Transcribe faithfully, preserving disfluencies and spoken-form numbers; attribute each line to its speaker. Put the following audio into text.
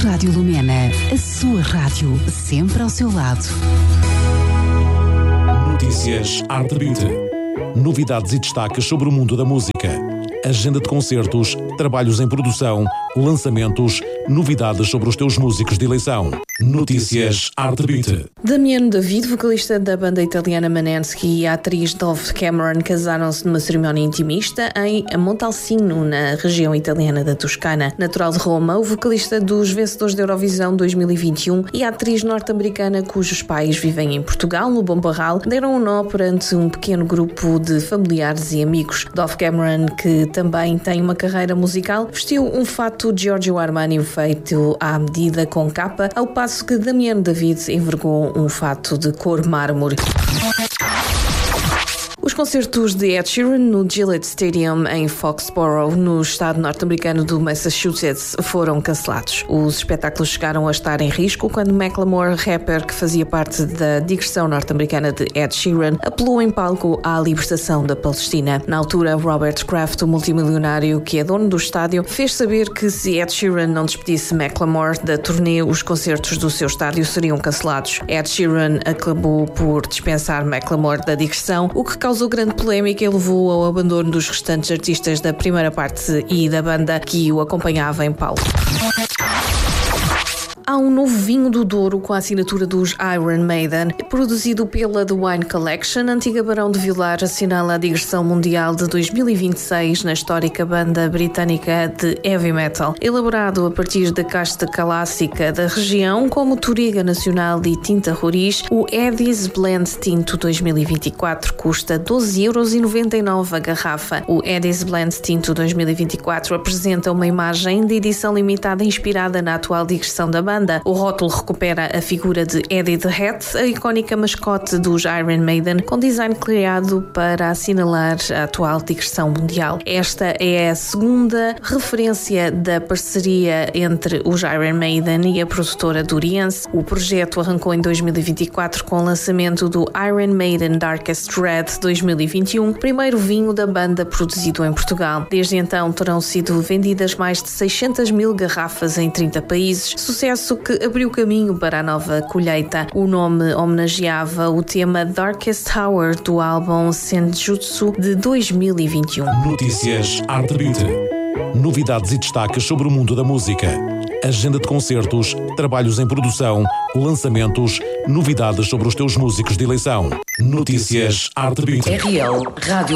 Speaker 1: Rádio Lumena, a sua rádio, sempre ao seu lado.
Speaker 2: Notícias Arte Beat. Novidades e destaques sobre o mundo da música. Agenda de concertos, trabalhos em produção, lançamentos, novidades sobre os teus músicos de eleição. Notícias Arte Beat.
Speaker 3: Damiano David, vocalista da banda italiana Maneskin, e a atriz Dove Cameron casaram-se numa cerimónia intimista em Montalcino, na região italiana da Toscana. Natural de Roma, o vocalista dos vencedores da Eurovisão dois mil e vinte e um e a atriz norte-americana cujos pais vivem em Portugal, no Bom Barral, deram um nó perante um pequeno grupo de familiares e amigos. Dove Cameron, que também tem uma carreira musical, vestiu um fato Giorgio Armani feito à medida com capa, ao passo que Damiano David envergou um fato de cor mármore. Os concertos de Ed Sheeran no Gillette Stadium em Foxborough, no estado norte-americano do Massachusetts, foram cancelados. Os espetáculos chegaram a estar em risco quando Macklemore, rapper que fazia parte da digressão norte-americana de Ed Sheeran, apelou em palco à libertação da Palestina. Na altura, Robert Kraft, o multimilionário que é dono do estádio, fez saber que se Ed Sheeran não despedisse Macklemore da turnê, os concertos do seu estádio seriam cancelados. Ed Sheeran acabou por dispensar Macklemore da digressão, o que causou grande polémica e levou ao abandono dos restantes artistas da primeira parte e da banda que o acompanhava em palco. Há um novo vinho do Douro com a assinatura dos Iron Maiden, produzido pela The Wine Collection. A antiga Barão de Vilar assinala a digressão mundial de dois mil e vinte e seis na histórica banda britânica de heavy metal. Elaborado a partir da casta clássica da região, como Touriga Nacional e Tinta Roriz, o Eddie's Blend Tinto dois mil e vinte e quatro custa doze euros e noventa e nove a garrafa. O Eddie's Blend Tinto dois mil e vinte e quatro apresenta uma imagem de edição limitada inspirada na atual digressão da banda. O rótulo recupera a figura de Eddie the Hat, a icónica mascote dos Iron Maiden, com design criado para assinalar a atual digressão mundial. Esta é a segunda referência da parceria entre os Iron Maiden e a produtora duriense. O projeto arrancou em dois mil e vinte e quatro com o lançamento do Iron Maiden Darkest Red dois mil e vinte e um, primeiro vinho da banda produzido em Portugal. Desde então terão sido vendidas mais de seiscentas mil garrafas em trinta países, sucesso que abriu caminho para a nova colheita. O nome homenageava o tema Darkest Hour do álbum Senjutsu de dois mil e vinte e um.
Speaker 2: Notícias Arte Beat. Novidades e destaques sobre o mundo da música. Agenda de concertos, trabalhos em produção, lançamentos, novidades sobre os teus músicos de eleição. Notícias Arte Beat.
Speaker 1: R L Rádio